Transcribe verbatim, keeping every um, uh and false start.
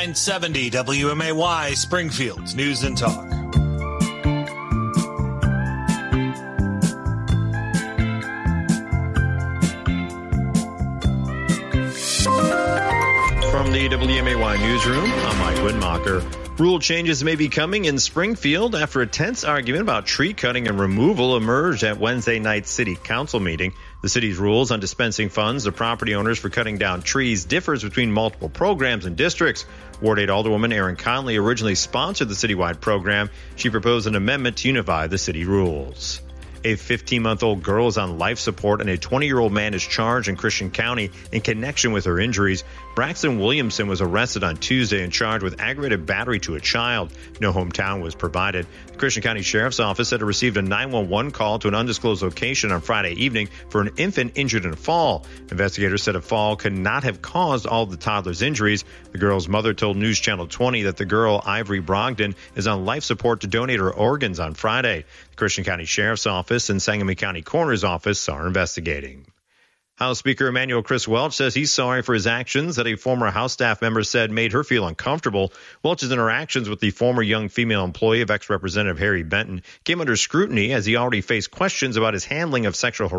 nine seventy W M A Y, Springfield's News and Talk. From the W M A Y newsroom, I'm Mike Widmacher. Rule changes may be coming in Springfield after a tense argument about tree cutting and removal emerged at Wednesday night's city council meeting. The city's rules on dispensing funds to property owners for cutting down trees differs between multiple programs and districts. Ward eight Alderwoman Erin Conley originally sponsored the citywide program. She proposed an amendment to unify the city rules. A fifteen-month-old girl is on life support, and a twenty-year-old man is charged in Christian County in connection with her injuries. Braxton Williamson was arrested on Tuesday and charged with aggravated battery to a child. No hometown was provided. The Christian County Sheriff's Office said it received a nine one one call to an undisclosed location on Friday evening for an infant injured in a fall. Investigators said a fall could not have caused all the toddler's injuries. The girl's mother told News Channel twenty that the girl, Ivory Brogdon, is on life support to donate her organs on Friday. The Christian County Sheriff's Office and Sangamon County Coroner's Office are investigating. House Speaker Emanuel Chris Welch says he's sorry for his actions that a former House staff member said made her feel uncomfortable. Welch's interactions with the former young female employee of ex-Representative Harry Benton came under scrutiny as he already faced questions about his handling of sexual harassment.